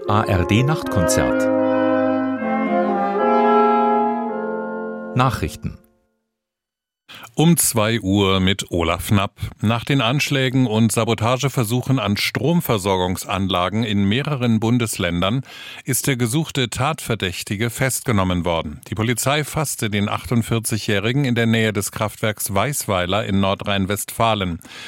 ARD-Nachtkonzert. Nachrichten. Um 2 Uhr mit Olaf Knapp. Nach den Anschlägen und Sabotageversuchen an Stromversorgungsanlagen in mehreren Bundesländern ist der gesuchte Tatverdächtige festgenommen worden. Die Polizei fasste den 48-Jährigen in der Nähe des Kraftwerks Weißweiler in Nordrhein-Westfalen.